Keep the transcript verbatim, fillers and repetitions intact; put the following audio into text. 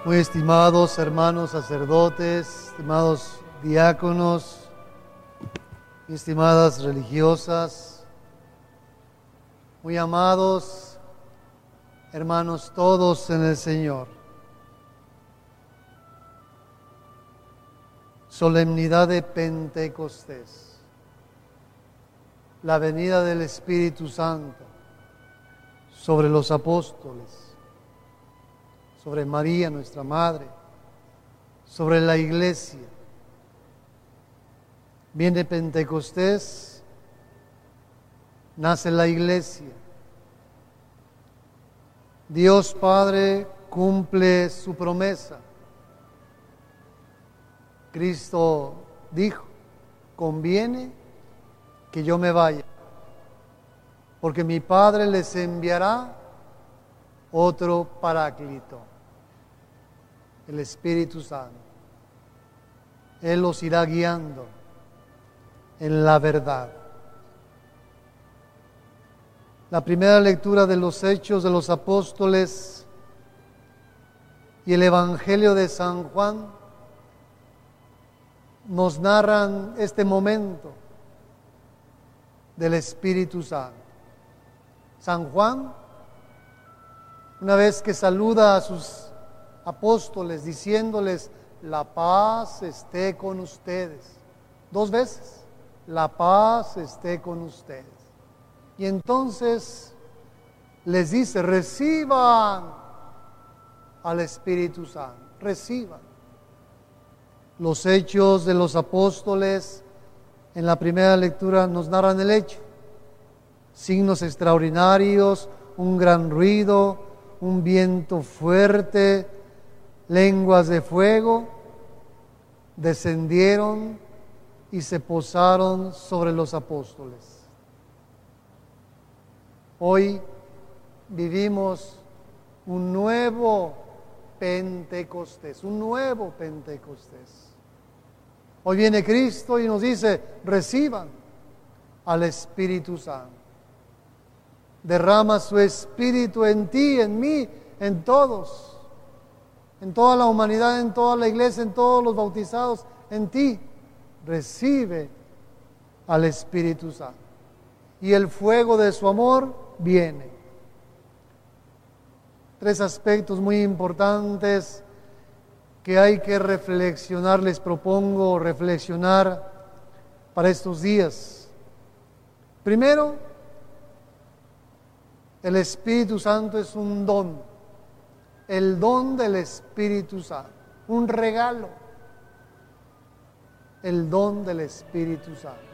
Muy estimados hermanos sacerdotes, estimados diáconos, estimadas religiosas, muy amados hermanos todos en el Señor. Solemnidad de Pentecostés, la venida del Espíritu Santo sobre los apóstoles, sobre María, nuestra Madre, sobre la Iglesia. Viene Pentecostés, nace la Iglesia. Dios Padre cumple su promesa. Cristo dijo: conviene que yo me vaya, porque mi Padre les enviará otro Paráclito, el Espíritu Santo. Él los irá guiando en la verdad. La primera lectura de los Hechos de los Apóstoles y el Evangelio de San Juan nos narran este momento del Espíritu Santo. San Juan, una vez que saluda a sus apóstoles diciéndoles: la paz esté con ustedes. Dos veces: la paz esté con ustedes. Y entonces les dice: reciban al Espíritu Santo, reciban. Los Hechos de los Apóstoles en la primera lectura nos narran el hecho. Signos extraordinarios, un gran ruido, un viento fuerte, lenguas de fuego, descendieron y se posaron sobre los apóstoles. Hoy vivimos un nuevo Pentecostés, un nuevo Pentecostés. Hoy viene Cristo y nos dice: reciban al Espíritu Santo. Derrama su Espíritu en ti, en mí, en todos, en toda la humanidad, en toda la iglesia, en todos los bautizados, en ti. Recibe al Espíritu Santo. Y el fuego de su amor viene. Tres aspectos muy importantes que hay que reflexionar, les propongo reflexionar para estos días. Primero, el Espíritu Santo es un don, el don del Espíritu Santo, un regalo, el don del Espíritu Santo.